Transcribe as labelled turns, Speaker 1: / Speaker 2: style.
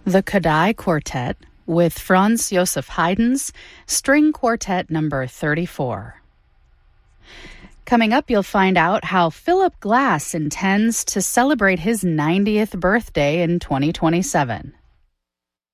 Speaker 1: The Kodály Quartet with Franz Josef Haydn's String Quartet number 34. Coming up, you'll find out how Philip Glass intends to celebrate his 90th birthday in 2027.